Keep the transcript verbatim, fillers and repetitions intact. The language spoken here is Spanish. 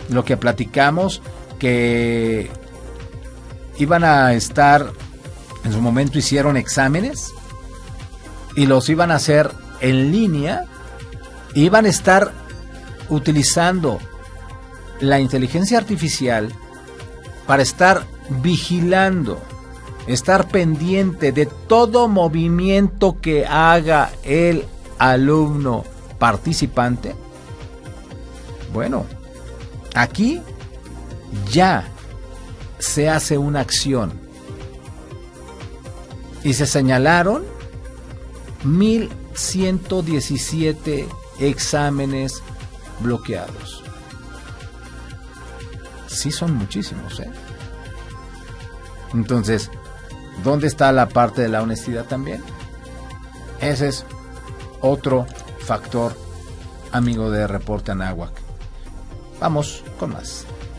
lo que platicamos, que iban a estar, en su momento hicieron exámenes y los iban a hacer en línea, iban a estar utilizando la inteligencia artificial para estar vigilando, estar pendiente de todo movimiento que haga el alumno participante. Bueno, aquí ya se hace una acción y se señalaron mil ciento diecisiete exámenes bloqueados. Sí, son muchísimos, ¿eh? Entonces, ¿dónde está la parte de la honestidad también? Ese es otro factor, amigo de Reporte Anáhuac. Vamos con más.